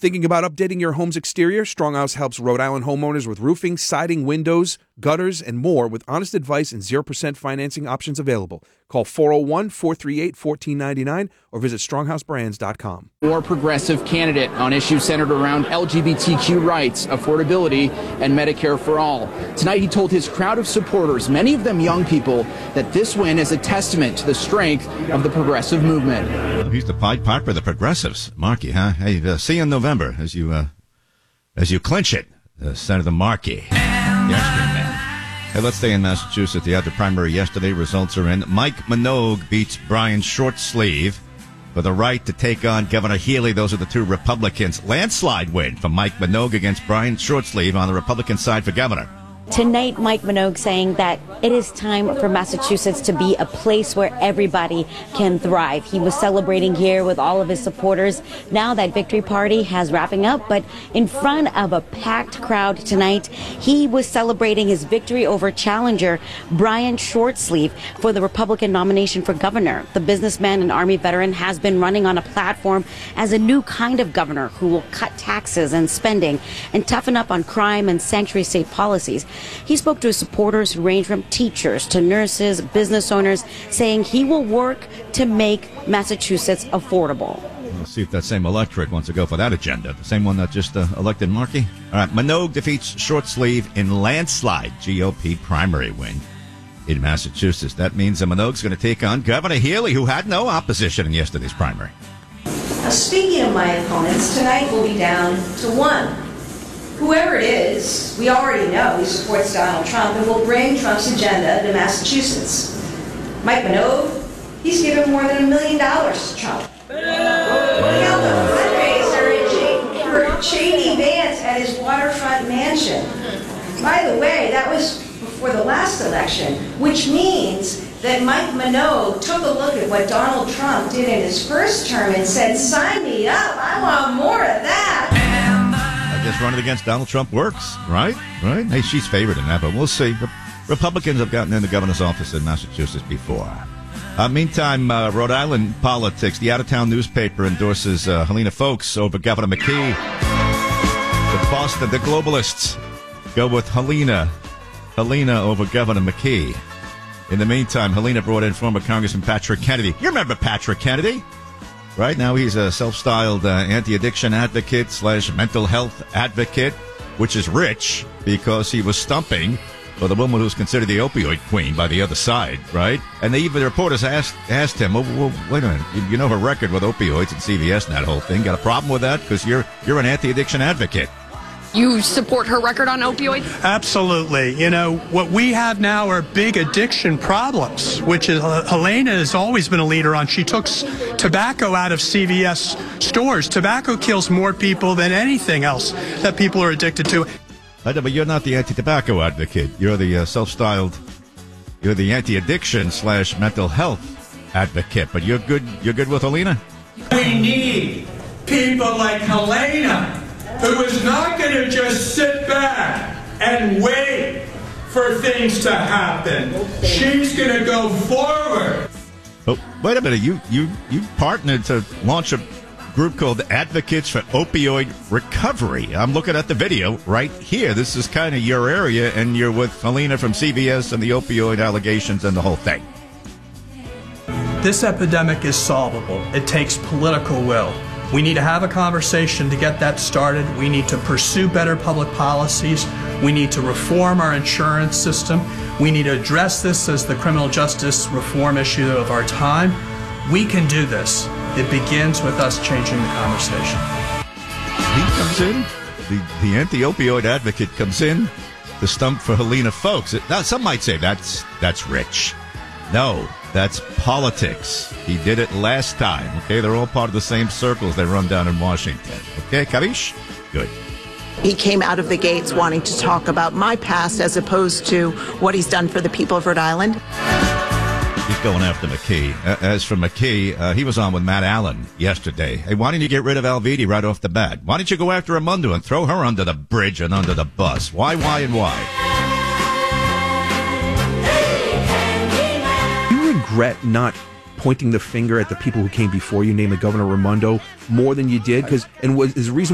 Thinking about updating your home's exterior? Stronghouse helps Rhode Island homeowners with roofing, siding, windows, gutters, and more with honest advice and 0% financing options available. Call 401-438-1499 or visit stronghouseBrands.com. More progressive candidate on issues centered around LGBTQ rights, affordability, and Medicare for all. Tonight he told his crowd of supporters, many of them young people, that this win is a testament to the strength of the progressive movement. Well, he's the Pied Piper of the progressives. Markey, huh? Hey, see you in November as you clinch it. Senator Markey. Yesterday. Hey, let's stay in Massachusetts. They had the primary yesterday. Results are in. Mike Minogue beats Brian Shortsleeve for the right to take on Governor Healy. Those are the two Republicans. Landslide win for Mike Minogue against Brian Shortsleeve on the Republican side for governor. Tonight, Mike Minogue saying that it is time for Massachusetts to be a place where everybody can thrive. He was celebrating here with all of his supporters. Now that victory party has wrapping up, but in front of a packed crowd tonight, he was celebrating his victory over challenger Brian Shortsleeve for the Republican nomination for governor. The businessman and Army veteran has been running on a platform as a new kind of governor who will cut taxes and spending and toughen up on crime and sanctuary state policies. He spoke to his supporters who range from teachers to nurses, business owners, saying he will work to make Massachusetts affordable. We'll see if that same electorate wants to go for that agenda. The same one that just elected Markey. All right, Minogue defeats Shortsleeve in landslide GOP primary win in Massachusetts. That means that Minogue's going to take on Governor Healy, who had no opposition in yesterday's primary. Now, speaking of my opponents, tonight we'll be down to one. Whoever it is, we already know he supports Donald Trump and will bring Trump's agenda to Massachusetts. Mike Minogue, he's given more than $1 million to Trump. He held a fundraiser for J.D. Vance at his waterfront mansion. By the way, that was before the last election, which means that Mike Minogue took a look at what Donald Trump did in his first term and said, sign me up, I want more of that. Just running against Donald Trump works, right? Right? Hey, she's favored in that, but we'll see. Republicans have gotten in the governor's office in Massachusetts before. Meantime, Rhode Island politics. The out-of-town newspaper endorses Helena Foulkes over Governor McKee. The Boston, the globalists go with Helena over Governor McKee. In the meantime, Helena brought in former Congressman Patrick Kennedy. You remember Patrick Kennedy? Right now, he's a self-styled anti-addiction advocate / mental health advocate, which is rich because he was stumping for the woman who's considered the opioid queen by the other side, right? And the reporters asked him, well, wait a minute, you know her record with opioids and CVS and that whole thing. Got a problem with that? Because you're an anti-addiction advocate. You support her record on opioids? Absolutely. You know, what we have now are big addiction problems, which is Helena has always been a leader on. She took tobacco out of CVS stores. Tobacco kills more people than anything else that people are addicted to. But you're not the anti-tobacco advocate. You're the you're the anti-addiction / mental health advocate. But you're good with Helena? We need people like Helena, who is not going to just sit back and wait for things to happen. She's going to go forward. Oh, wait a minute. You partnered to launch a group called Advocates for Opioid Recovery. I'm looking at the video right here. This is kind of your area, and you're with Helena from CBS and the opioid allegations and the whole thing. This epidemic is solvable. It takes political will. We need to have a conversation to get that started. We need to pursue better public policies. We need to reform our insurance system. We need to address this as the criminal justice reform issue of our time. We can do this. It begins with us changing the conversation. He comes in, the anti-opioid advocate comes in to stump for Helena Foulkes. Now, some might say that's rich. No, that's politics. He did it last time, okay? They're all part of the same circles they run down in Washington. Okay, Kavish? Good. He came out of the gates wanting to talk about my past as opposed to what he's done for the people of Rhode Island. He's going after McKee. As for McKee, he was on with Matt Allen yesterday. Hey, why didn't you get rid of Alviti right off the bat? Why didn't you go after Raimondo and throw her under the bridge and under the bus? Why, and why? You regret not pointing the finger at the people who came before you, namely Governor Raimondo, more than you did? His reason